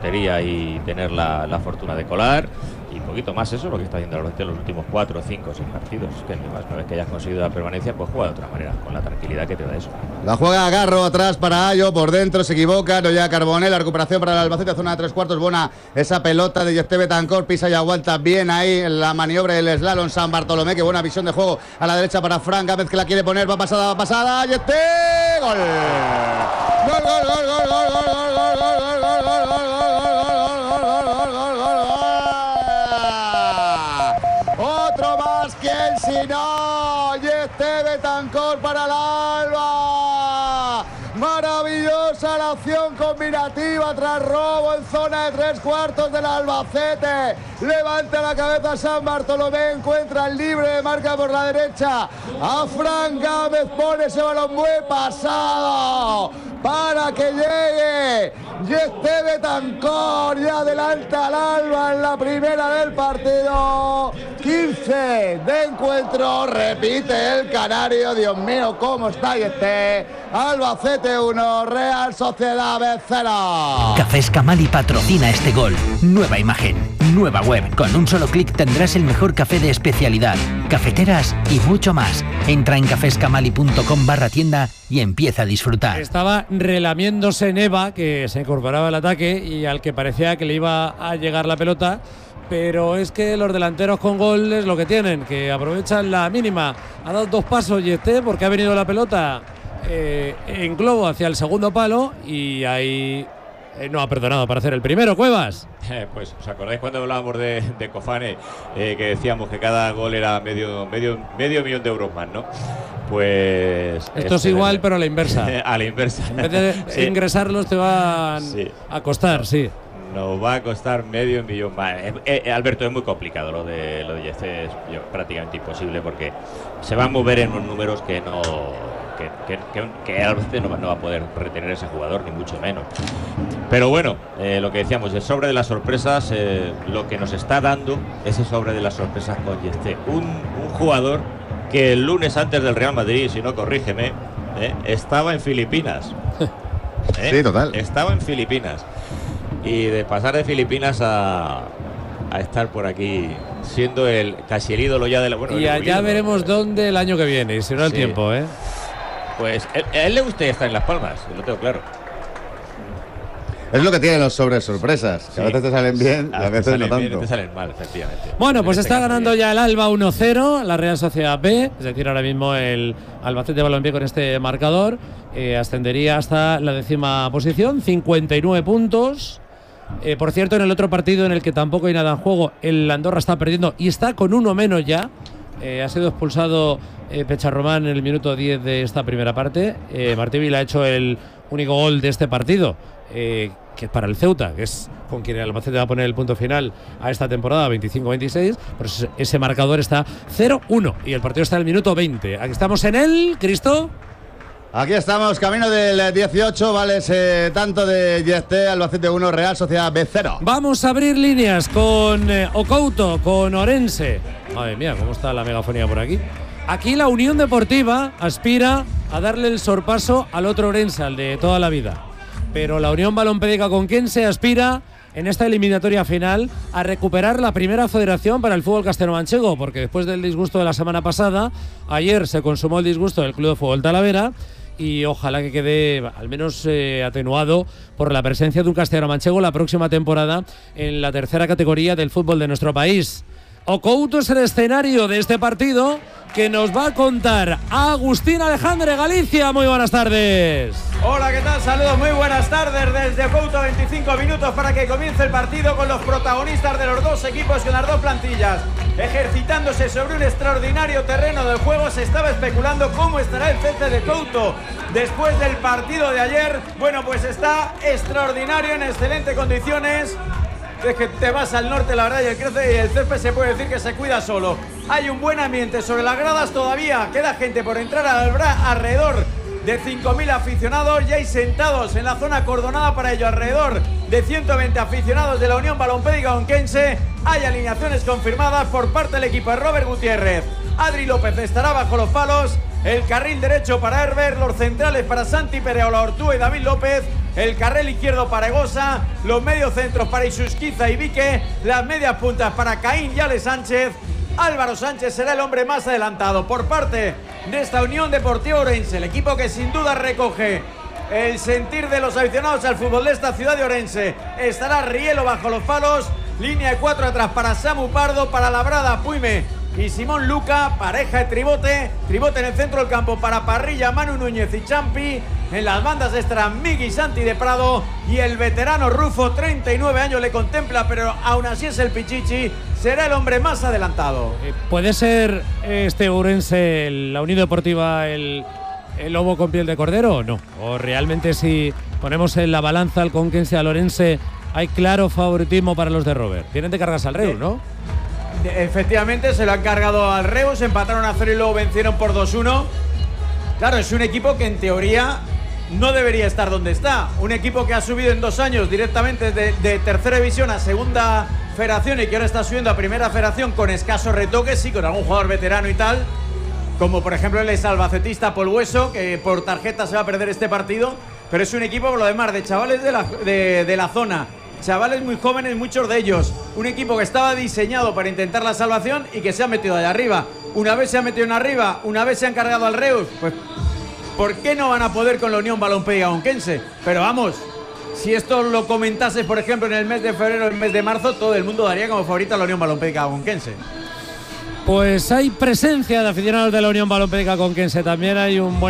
portería y tener la fortuna de colar. Y un poquito más eso es lo que está haciendo el Albacete en los últimos 4, 5, 6 partidos. Que más una vez que hayas conseguido la permanencia, pues juega de otra manera, con la tranquilidad que te da eso. La juega Garro atrás para Ayo, por dentro se equivoca, no llega Carbonell, la recuperación para el Albacete, zona de 3/4, buena esa pelota de Yeste Betancor, pisa y aguanta bien ahí en la maniobra del slalom San Bartolomé, que buena visión de juego a la derecha para Fran Gámez, que la quiere poner, va pasada, Yeste, gol. Otro más que el Sino, Yeste Betancor para el Alba. Maravillosa la acción combinativa tras robo en zona de 3/4 del Albacete. Levanta la cabeza San Bartolomé, encuentra el libre, marca por la derecha a Fran Gámez, pone ese balón muy pasado para que llegue Yeste Betancor y adelanta al Alba en la primera del partido. 15 de encuentro, repite el canario. Dios mío, cómo está Yeste. Albacete 1, Real Sociedad B 0. Cafés Camali patrocina este gol. Nueva imagen, nueva web. Con un solo clic tendrás el mejor café de especialidad, cafeteras y mucho más. Entra en cafescamali.com/tienda y empieza a disfrutar. Estaba relamiéndose Neva, que se incorporaba al ataque y al que parecía que le iba a llegar la pelota. Pero es que los delanteros con gol es lo que tienen, que aprovechan la mínima. Ha dado 2 pasos Yeste porque ha venido la pelota en globo hacia el segundo palo y ahí no ha perdonado para hacer el primero. Cuevas. Pues os acordáis cuando hablábamos de Cofane, que decíamos que cada gol era medio millón de euros más, ¿no? Pues esto es igual, pero a la inversa. A la inversa. En vez de sí. ingresarlos te van a costar, sí. Nos va a costar medio millón más. Alberto, es muy complicado lo de Yeste, es prácticamente imposible porque se va a mover en unos números que no. Que Albacete no va a poder retener a ese jugador, ni mucho menos. Pero bueno, lo que decíamos, el sobre de las sorpresas, lo que nos está dando ese sobre de las sorpresas con Yeste. Un jugador que el lunes antes del Real Madrid, si no corrígeme, estaba en Filipinas. Sí, total. Estaba en Filipinas. Y de pasar de Filipinas a estar por aquí, siendo casi el ídolo ya de la... Bueno, y allá veremos dónde el año que viene, y si no el tiempo, Pues a él le gusta estar en Las Palmas, lo tengo claro. Es lo que tienen los sobres sorpresas, que a veces te salen bien y a veces no tanto. Te salen mal, efectivamente. Bueno, pues está ganando ya el Alba 1-0, la Real Sociedad B, es decir, ahora mismo el Albacete Balompié con este marcador ascendería hasta la 10ª posición, 59 puntos. Por cierto, en el otro partido en el que tampoco hay nada en juego, el Andorra está perdiendo y está con 1 menos ya. Ha sido expulsado Pecharromán en el minuto 10 de esta primera parte. Martí Vila ha hecho el único gol de este partido, que es para el Ceuta, que es con quien el Albacete va a poner el punto final a esta temporada, 25-26. Pues ese marcador está 0-1 y el partido está en el minuto 20. Aquí estamos en el Cristo. Aquí estamos, camino del 18, vale, tanto de Yeste, Albacete 1, Real Sociedad B 0. Vamos a abrir líneas con Ocouto, con Orense. Madre mía, cómo está la megafonía por aquí. Aquí la Unión Deportiva aspira a darle el sorpaso al otro Orense, al de toda la vida. Pero la Unión Balompédica Conquense aspira en esta eliminatoria final a recuperar la primera federación para el fútbol castellanomanchego, porque después del disgusto de la semana pasada, ayer se consumó el disgusto del Club de Fútbol Talavera. Y ojalá que quede al menos atenuado por la presencia de un castellano-manchego la próxima temporada en la 3ª categoría del fútbol de nuestro país. Ocouto es el escenario de este partido que nos va a contar Agustín Alejandre Galicia. Muy buenas tardes. Hola, ¿qué tal? Saludos, muy buenas tardes desde Ocouto. 25 minutos para que comience el partido con los protagonistas de los dos equipos, con las dos plantillas ejercitándose sobre un extraordinario terreno del juego. Se estaba especulando cómo estará el CC de Ocouto después del partido de ayer. Bueno, pues está extraordinario, en excelentes condiciones. Es que te vas al norte, la verdad, y el césped se puede decir que se cuida solo. Hay un buen ambiente sobre las gradas todavía, queda gente por entrar alrededor de 5.000 aficionados, ya hay sentados en la zona acordonada para ello alrededor de 120 aficionados de la Unión Balompédica Conquense. Hay alineaciones confirmadas por parte del equipo de Robert Gutiérrez. Adri López estará bajo los palos, el carril derecho para Herbert, los centrales para Santi Pereola Ortúa y David López, el carril izquierdo para Egosa, los medios centros para Isusquiza y Vique, las medias puntas para Caín y Ale Sánchez. Álvaro Sánchez será el hombre más adelantado por parte de esta Unión Deportiva Orense, el equipo que sin duda recoge el sentir de los aficionados al fútbol de esta ciudad de Orense. Estará Rielo bajo los palos, línea de 4 atrás para Samu Pardo, para Labrada, Puime y Simón Luca, pareja de Tribote en el centro del campo para Parrilla, Manu Núñez y Champi. En las bandas estarán Migui, Santi de Prado y el veterano Rufo, 39 años le contempla, pero aún así es el Pichichi, será el hombre más adelantado. ¿Puede ser este Ourense, la Unión Deportiva, el lobo con piel de cordero o no? ¿O realmente si ponemos en la balanza al Conquense y al Orense hay claro favoritismo para los de Robert? Vienen de cargas al Reus, ¿no? Efectivamente, se lo han cargado al Reus, empataron a 0 y luego vencieron por 2-1. Claro, es un equipo que en teoría no debería estar donde está. Un equipo que ha subido en 2 años directamente de tercera división a segunda federación y que ahora está subiendo a primera federación con escasos retoques, sí, con algún jugador veterano y tal, como por ejemplo el exalbacetista Paul Hueso, que por tarjeta se va a perder este partido, pero es un equipo por lo demás de chavales de la zona, chavales muy jóvenes, muchos de ellos, un equipo que estaba diseñado para intentar la salvación y que se ha metido allá arriba. Una vez se ha metido en arriba, una vez se han cargado al Reus, pues ¿por qué no van a poder con la Unión Balompié Conquense? Pero vamos, si esto lo comentases, por ejemplo, en el mes de febrero, en el mes de marzo, todo el mundo daría como favorita a la Unión Balompié Conquense. Pues hay presencia de aficionados de la Unión Balompié Conquense. También hay un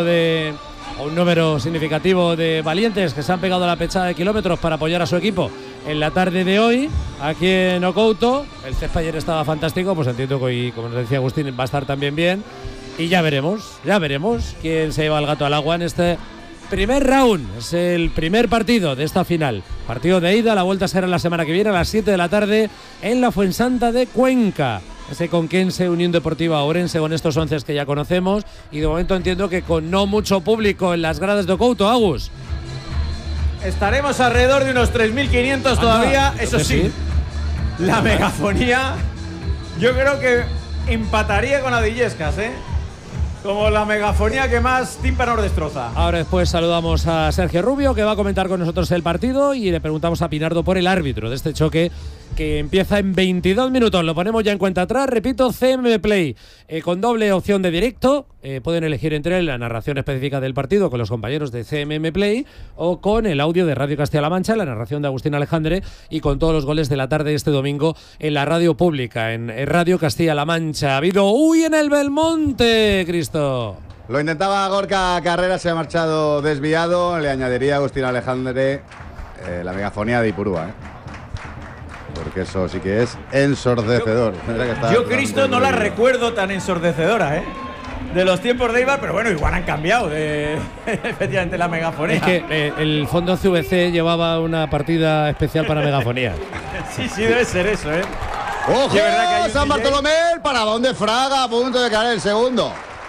número significativo de valientes que se han pegado la pechada de kilómetros para apoyar a su equipo en la tarde de hoy, aquí en Ocouto. El césped ayer estaba fantástico, pues entiendo que hoy, como nos decía Agustín, va a estar también bien. Y ya veremos quién se lleva el gato al agua en este primer round. Es el primer partido de esta final. Partido de ida, la vuelta será la semana que viene a las 7 de la tarde en la Fuensanta de Cuenca. Ese Conquense Unión Deportiva Ourense con estos 11 que ya conocemos. Y de momento entiendo que con no mucho público en las gradas de Ocouto, Agus. Estaremos alrededor de unos 3.500 todavía, eso sí. La megafonía, yo creo que empataría con la de Illescas, como la megafonía que más tímpanos destroza. Ahora después saludamos a Sergio Rubio, que va a comentar con nosotros el partido, y le preguntamos a Pinardo por el árbitro de este choque que empieza en 22 minutos. Lo ponemos ya en cuenta atrás. Repito, CMM Play, con doble opción de directo. Pueden elegir entre la narración específica del partido con los compañeros de CMM Play o con el audio de Radio Castilla-La Mancha, la narración de Agustín Alejandre, y con todos los goles de la tarde este domingo en la radio pública, en Radio Castilla-La Mancha. Ha habido ¡uy! En el Belmonte, Cristo. Lo intentaba Gorka Carrera, se ha marchado desviado. Le añadiría a Agustín Alejandre la megafonía de Ipurúa, porque eso sí que es ensordecedor. Yo Cristo, no la recuerdo tan ensordecedora, de los tiempos de Eibar, pero bueno, igual han cambiado efectivamente la megafonía. Es que el fondo CVC llevaba una partida especial para megafonía. Sí, debe ser eso, ¡Ojo! Sí, verdad que hay San Bartolomé, para dónde Fraga, a punto de caer el segundo.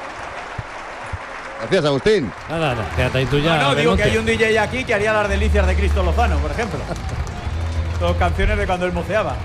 Gracias, Agustín. Nada, quédate ahí tú ya. No, digo que hay un DJ aquí que haría las delicias de Cristo Lozano, por ejemplo. Todas canciones de cuando él moceaba.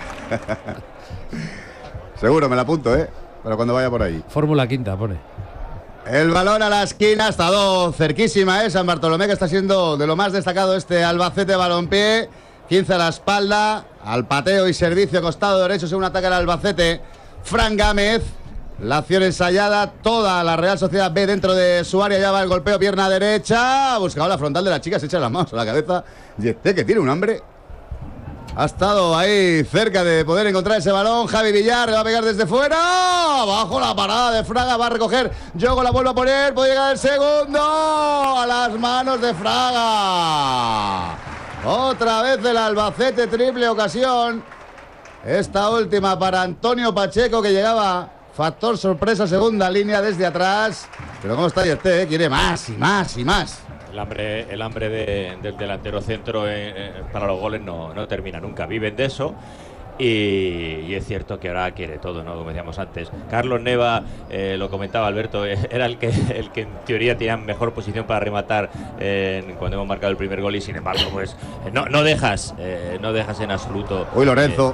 Seguro, me la apunto, pero cuando vaya por ahí. Fórmula quinta, pone. El balón a la esquina, ha estado cerquísima, San Bartolomé, que está siendo de lo más destacado este Albacete Balompié. 15 a la espalda, al pateo y servicio costado derecho, según ataca el Albacete. Fran Gámez, la acción ensayada, toda la Real Sociedad B dentro de su área, ya va el golpeo, pierna derecha, ha buscado la frontal de la chica, se echa las manos a la cabeza. Y este que tiene un hambre. Ha estado ahí cerca de poder encontrar ese balón. Javi Villar le va a pegar desde fuera. Bajo la parada de Fraga. Va a recoger. Yogo la vuelve a poner. Puede llegar el segundo. A las manos de Fraga. Otra vez del Albacete. Triple ocasión. Esta última para Antonio Pacheco, que llegaba factor sorpresa, segunda línea desde atrás. Pero cómo está este, quiere más y más y más. El hambre del delantero centro para los goles no termina nunca. Viven de eso y es cierto que ahora quiere todo, ¿no? Como decíamos antes. Carlos Neva, lo comentaba Alberto, era el que en teoría tenía mejor posición para rematar cuando hemos marcado el primer gol, y sin embargo pues no dejas en absoluto. Uy, Lorenzo,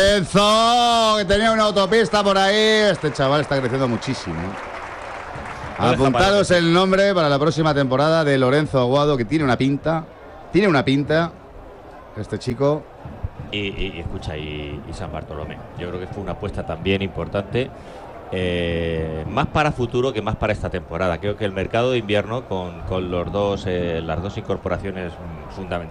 que tenía una autopista por ahí. Este chaval está creciendo muchísimo. Apuntaros el nombre para la próxima temporada de Lorenzo Aguado, que tiene una pinta. Tiene una pinta. Este chico. Y escucha, y San Bartolomé. Yo creo que fue una apuesta también importante. Más para futuro que más para esta temporada. Creo que el mercado de invierno con las dos incorporaciones fundamentales